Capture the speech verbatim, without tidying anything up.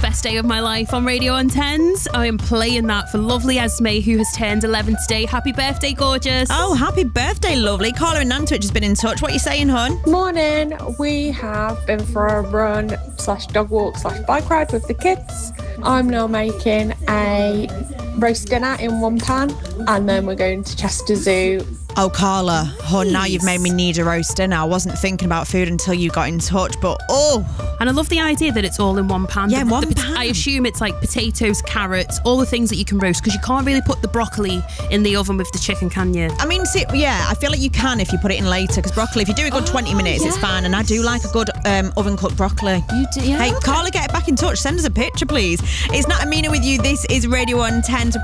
Best Day of My Life on Radio one ten's. I am playing that for lovely Esme, who has turned eleven today. Happy birthday, gorgeous. Oh, happy birthday, lovely. Carla in Nantwich has been in touch. What are you saying, hon? Morning. We have been for a run slash dog walk slash bike ride with the kids. I'm now making a roast dinner in one pan, and then we're going to Chester Zoo. Oh, Carla, hon, now you've made me need a roast dinner. I wasn't thinking about food until you got in touch, but oh. And I love the idea that it's all in one pan. Yeah, the, one the, pan. I assume it's like potatoes, carrots, all the things that you can roast, because you can't really put the broccoli in the oven with the chicken, can you? I mean, see, yeah, I feel like you can if you put it in later, because broccoli, if you do a good oh, twenty minutes, yes. it's fine. And I do like a good um, oven-cooked broccoli. You do, yeah. Hey, okay. Carla, get back in touch. Send us a picture, please. It's Nat and Mina with you. This is Radio one ten.